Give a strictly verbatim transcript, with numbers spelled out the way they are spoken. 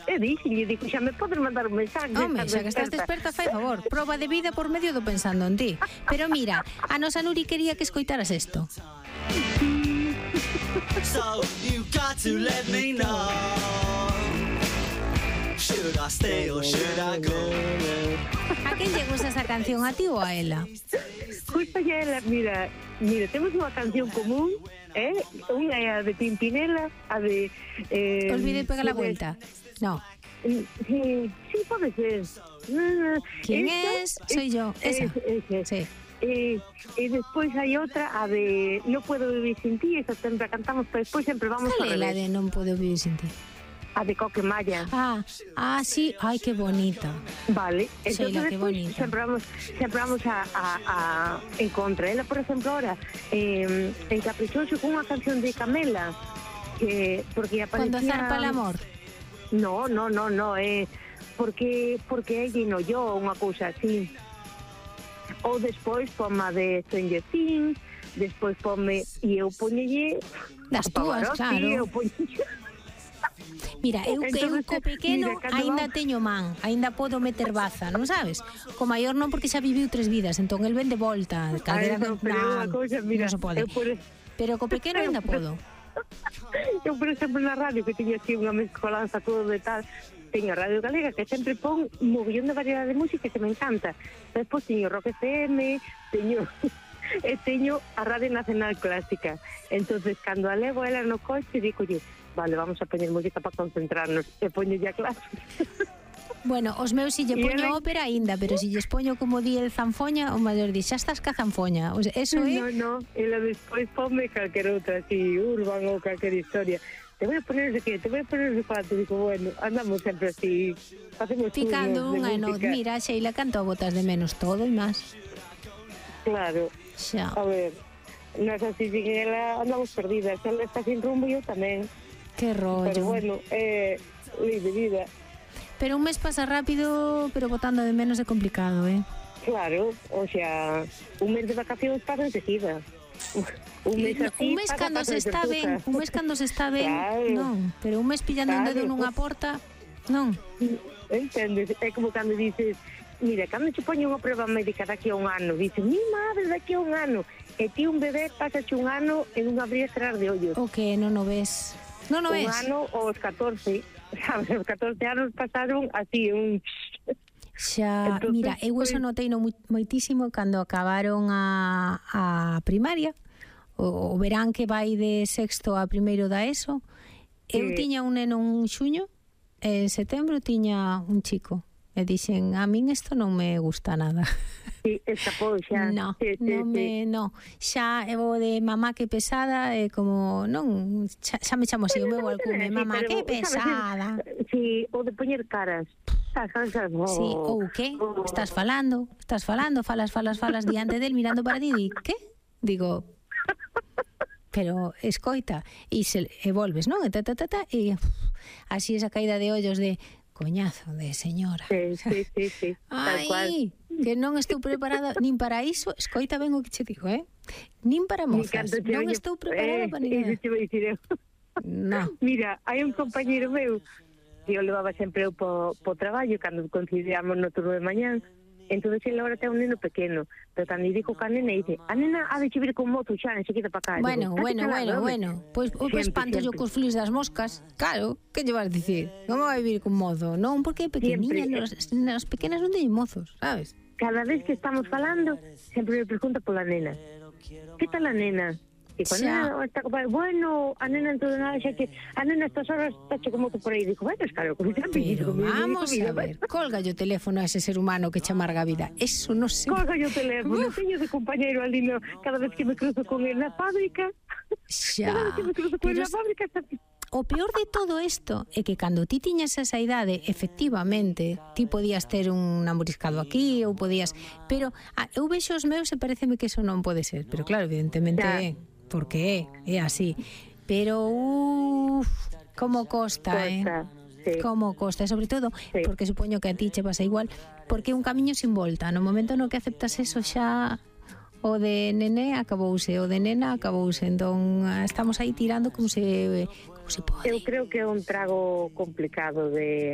e dixenlle, digo, xa me podes mandar un mensaje. Home, xa que estás desperta, fai favor. Proba de vida por medio do pensando en ti. Pero mira, a nosa Nuri quería que escoitaras isto. So you got to let me know. Should I stay or should I go? A quen lle gusta esa canción, a ti ou a ela? Justo ya ela, mira, mira, temos unha canción común, eh? Unha é a de Pimpinela, a de... Eh, Olvidei pegar la vuelta. No. Sí, sí, pode ser. ¿Quién es? Soy yo. Esa. Sí. E, e despois hai outra, a de No puedo vivir sin ti, esa sempre cantamos, pero despois sempre vamos a ¿Cuál é la revés. de Non podo vivir sin ti? A de Coquemaya. Ah, ah, sí. Ay, qué bonita. Vale, entonces Sheila, qué despois bonita. sempre vamos, sempre vamos a, a, a en contra. Ela, por exemplo, ahora eh, encaprichoso con unha canción de Camela, que porque aparecía... Cuando zarpa el amor. No, no, no, no, é eh, porque porque ella no yo, unha cousa así. Ou despois poma de Stranger Things, despois pome e eu poñelle Das túas, claro. eu poñelle... Mira, eu que eu Entonces, co pequeno mira, cando aínda vamos- teño man, aínda podo meter baza, non sabes? Co maior non, porque xa viviu tres vidas, entón el ven de volta, calquera Ai, no, pero nah, unha cousa, mira, non se pode. eu por, Pero co pequeno aínda podo. eu por exemplo na radio que tiña así unha mezcolanza todo de tal, teño a Radio Galega que sempre pon un mogollón de variedade de música que me encanta. Despois teño Rock F M, teño e teño a Radio Nacional Clásica. Entonces, cando a levo ela no coche, digolle, vale, vamos a poñer música para concentrarnos, e poño ya clásica. Bueno, os meus si lle E poño ela- ópera aínda, pero si lles poño como di el zanfoña, o maior di, xa estás ca zanfoña. O sea, eso é... No, no, e la despois ponme calquer outra, así, urban ou calquer historia. Te voy a poner de qué, te voy a poner de cuánto. Digo, bueno, andamos sempre así, facemos Picando turnos de unha e no, música. mira, Sheila, canto botas de menos todo e máis. Claro, Xa. a ver, nas así sin ela andamos perdidas, ela está sin rumbo e eu tamén. Que rollo. Pero bueno, é eh, lei de vida. Pero un mes pasa rápido, pero botando de menos é complicado, eh? Claro, o sea, un mes de vacacións pasa enseguida. Un mes así, un mes pasa, cando pasa se de está ben, tortuga. un mes cando se está ben, Claro. non, pero un mes pillando un Claro. dedo nunha porta, non. Entendes? É como cando dices, mira, cando che poño unha prueba médica daqui a un ano, dices, mi madre, daqui a un ano, e ti un bebé pasache un ano en un abrir e cerrar de ollos. O que non o ves. Non o Un ves. ano aos catorce, sabes, os catorce anos pasaron así, un... Xa, Entonces, mira, eu eso pois- notei no moi- moitísimo cando acabaron a, a primaria, o, o verán que vai de sexto a primeiro da ESO. Eu Sí. tiña un neno en xuño, e en setembro tiña un chico. E dixen, a min isto non me gusta nada. Sí, escapou xa. No, sí, sí, non me, no. Xa é o de mamá que pesada, é como, non, xa, xa me chamo así, o meu alcume, mamá que pesada. Sí, o de poñer caras. Sabes, sabes, oh, Sí, ou que? oh. Estás falando, estás falando, falas, falas, falas diante del mirando para ti, di, que? Digo, pero escoita, e se e volves, non? E ta, ta, ta, ta, e uf, así esa caída de ollos de coñazo de señora. Sí, sí, sí, sí, tal cual. Ai, que non estou preparada nin para iso, escoita ben o que che digo, eh? Nin para Ni mozas, canto che non oño- estou preparada eh, para nada. Iso te vou dicir eu. No. Mira, hai un compañeiro meu que eu levaba sempre eu po, po traballo cando coincidíamos no turno de mañán. Entón, ele agora ten un neno pequeno, pero cando digo que a nena dice, a nena ha de che vir con moto xa, enseguida para cá. Bueno, Digo, bueno, "Estate bueno, calado, home". bueno. Pois pues, pues espanto yo siempre. cos flis das moscas. Claro, que lle vas dicir? Non vai vivir con mozo, non? Porque é pequeniña, Siempre. nos, nas pequenas non teñen mozos, sabes? Cada vez que estamos falando, sempre me pregunta pola nena. Que tal a nena? E Xa. cuando nena está como, bueno, a nena en todo nada, xa que a nena estas horas está che como por aí. Digo, bueno, claro, como xa Pero vamos a ver, colga o teléfono a ese ser humano que che amarga a vida. Eso non se... Colga yo o teléfono, teño de compañeiro ali no, cada vez que me cruzo con él na fábrica. Xa. Cada vez que me cruzo con él Pero na fábrica está... o peor de todo isto é que cando ti tiñas esa idade, efectivamente, ti podías ter un amoriscado aquí ou podías, pero a, eu vexo os meus e pareceme que eso non pode ser, pero claro, evidentemente Ya. é, porque é, é así. Pero uff, como costa, eh? Costa, sí. Como costa, e sobre todo, Sí. porque supoño que a ti che pasa igual, porque é un camiño sin volta. No momento no que aceptas eso xa o de nené acabouse, o de nena acabouse, entón estamos aí tirando como se como se pode. Eu creo que é un trago complicado de